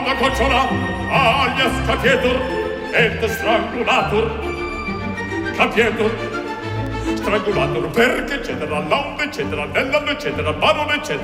da cocciola, alias Capietur, et strangulatur. Capietur, strangulatur, perché eccetera, launde eccetera, nell'anno eccetera, barone eccetera.